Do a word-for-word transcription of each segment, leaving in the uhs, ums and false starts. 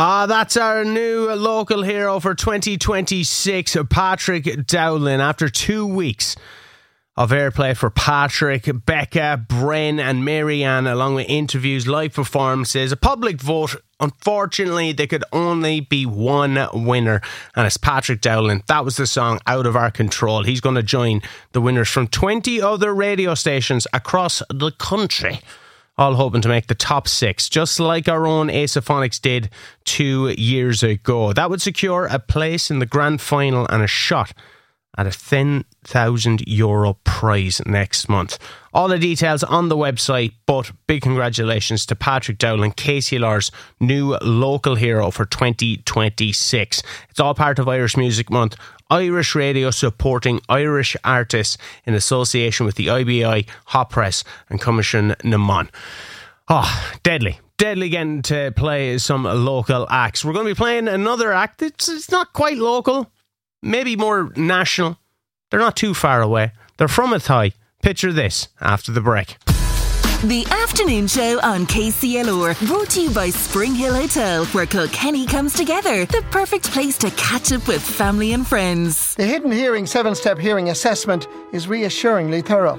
Ah, that's our new local hero for twenty twenty-six, Patrick Dowling. After two weeks of airplay for Patrick, Becca, Bren and Marianne, along with interviews, live performances, a public vote. Unfortunately, there could only be one winner, and it's Patrick Dowling. That was the song Out of Our Control. He's going to join the winners from twenty other radio stations across the country, all hoping to make the top six, just like our own Asophonics did two years ago. That would secure a place in the grand final and a shot at a ten thousand euro prize next month. All the details on the website, but big congratulations to Patrick Dowling, K C L R's new local hero for twenty twenty-six. It's all part of Irish Music Month. Irish radio supporting Irish artists in association with the I B I, Hot Press and Commission Naman. Oh, deadly. Deadly getting to play some local acts. We're going to be playing another act. It's, it's not quite local. Maybe more national. They're not too far away. They're from Athy. Picture this after the break. The afternoon show on K C L R, brought to you by Spring Hill Hotel, where Kilkenny comes together. The perfect place to catch up with family and friends. The Hidden Hearing seven-step hearing assessment is reassuringly thorough.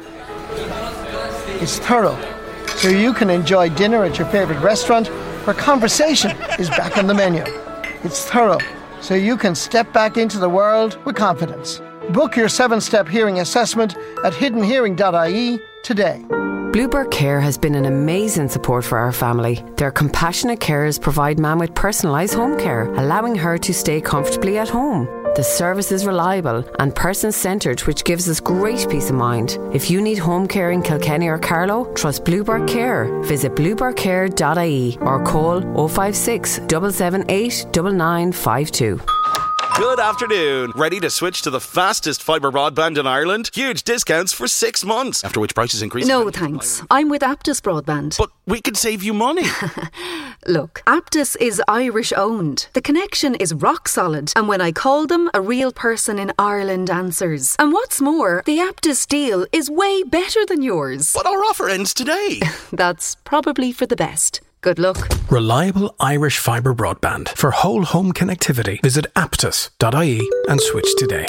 It's thorough, so you can enjoy dinner at your favourite restaurant where conversation is back on the menu. It's thorough, so you can step back into the world with confidence. Book your seven-step hearing assessment at hidden hearing dot I E today. Bluebird Care has been an amazing support for our family. Their compassionate carers provide Mam with personalised home care, allowing her to stay comfortably at home. The service is reliable and person-centred, which gives us great peace of mind. If you need home care in Kilkenny or Carlow, trust Bluebird Care. Visit bluebird care dot I E or call oh five six, seven seven eight, nine nine five two. Good afternoon. Ready to switch to the fastest fibre broadband in Ireland? Huge discounts for six months, after which prices increase. No, thanks. I'm with Aptus Broadband. But we can save you money. Look, Aptus is Irish owned. The connection is rock solid, and when I call them, a real person in Ireland answers. And what's more, the Aptus deal is way better than yours. But our offer ends today. That's probably for the best. Good luck. Reliable Irish fibre broadband. For whole home connectivity, visit aptus dot I E and switch today.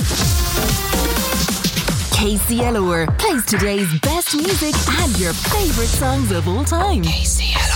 K C L R plays today's best music and your favourite songs of all time. K C L R.